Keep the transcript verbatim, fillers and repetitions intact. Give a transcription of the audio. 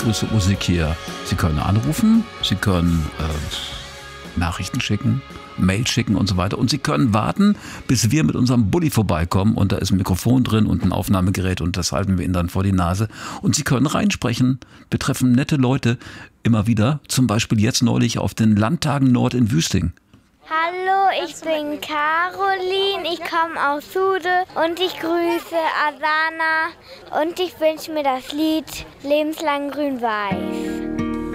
Begrüßungsmusik hier. Sie können anrufen, Sie können äh, Nachrichten schicken, Mail schicken und so weiter. Und Sie können warten, bis wir mit unserem Bulli vorbeikommen. Und da ist ein Mikrofon drin und ein Aufnahmegerät und das halten wir Ihnen dann vor die Nase. Und Sie können reinsprechen, betreffen nette Leute immer wieder. Zum Beispiel jetzt neulich auf den Landtagen Nord in Wüsting. Hallo, ich bin Caroline, ich komme aus Sude und ich grüße Asana und ich wünsche mir das Lied Lebenslang grün-weiß.